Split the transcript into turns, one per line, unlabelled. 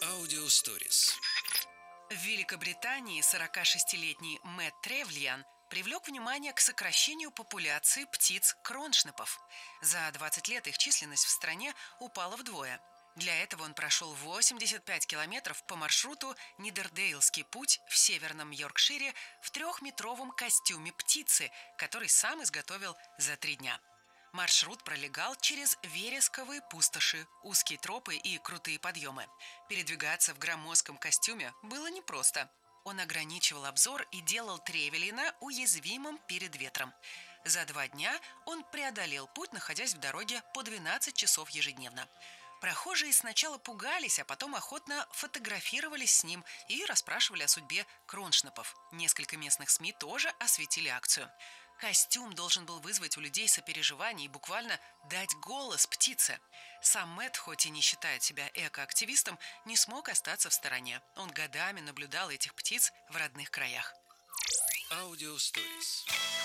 Аудиосторис.
В Великобритании 46-летний Мэтт Тревельян привлек внимание к сокращению популяции птиц кроншнепов. За 20 лет их численность в стране упала вдвое. Для этого он прошел 85 километров по маршруту Нидердейлский путь в северном Йоркшире в 3-метровом костюме птицы, который сам изготовил за 3 дня. Маршрут пролегал через вересковые пустоши, узкие тропы и крутые подъемы. Передвигаться в громоздком костюме было непросто. Он ограничивал обзор и делал Тревельяна уязвимым перед ветром. За 2 дня он преодолел путь, находясь в дороге по 12 часов ежедневно. Прохожие сначала пугались, а потом охотно фотографировались с ним и расспрашивали о судьбе кроншнепов. Несколько местных СМИ тоже осветили акцию. Костюм должен был вызвать у людей сопереживание и буквально дать голос птице. Сам Мэтт, хоть и не считает себя экоактивистом, не смог остаться в стороне. Он годами наблюдал этих птиц в родных краях.
Аудиосторис.